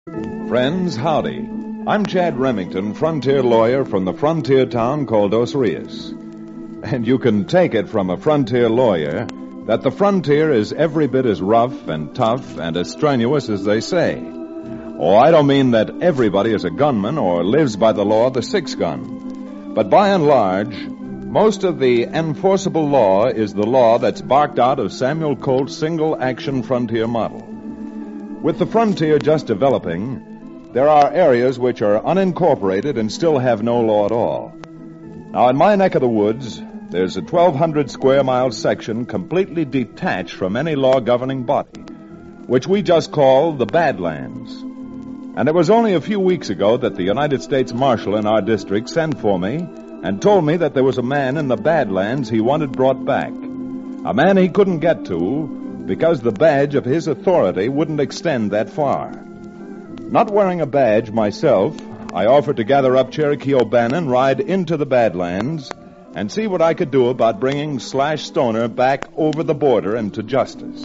Friends, howdy. I'm Chad Remington, frontier lawyer from the frontier town called Dos Rios. And you can take it from a frontier lawyer that the frontier is every bit as rough and tough and as strenuous as they say. Oh, I don't mean that everybody is a gunman or lives by the law of the six gun. But by and large, most of the enforceable law is the law that's barked out of Samuel Colt's single-action frontier model. With the frontier just developing, there are areas which are unincorporated and still have no law at all. Now, in my neck of the woods, there's a 1,200 square mile section completely detached from any law governing body, which we just call the Badlands. And it was only a few weeks ago that the United States Marshal in our district sent for me and told me that there was a man in the Badlands he wanted brought back. A man he couldn't get to because the badge of his authority wouldn't extend that far. Not wearing a badge myself, I offered to gather up Cherokee O'Bannon, ride into the Badlands, and see what I could do about bringing Slash Stoner back over the border and to justice.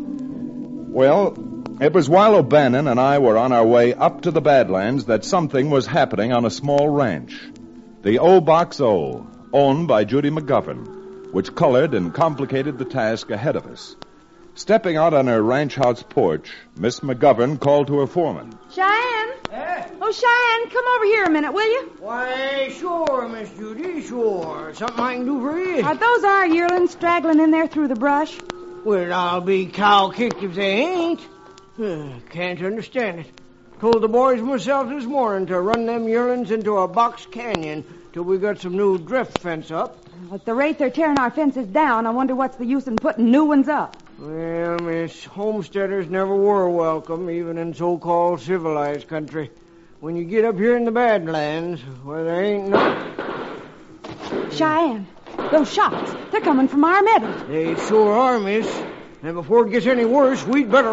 Well, it was while O'Bannon and I were on our way up to the Badlands that something was happening on a small ranch, the O-Box O, owned by Judy McGovern, which colored and complicated the task ahead of us. Stepping out on her ranch house porch, Miss McGovern called to her foreman. Cheyenne? Oh, Cheyenne, come over here a minute, will you? Why, sure, Miss Judy, sure. Something I can do for you? Are those our yearlings straggling in there through the brush? Well, I'll be cow-kicked if they ain't. Can't understand it. Told the boys myself this morning to run them yearlings into a box canyon till we got some new drift fence up. At the rate they're tearing our fences down, I wonder what's the use in putting new ones up. Well, Miss, homesteaders never were welcome, even in so-called civilized country. When you get up here in the Badlands, where there ain't no... Cheyenne, those shots, they're coming from our meadows. They sure are, Miss. And before it gets any worse, we'd better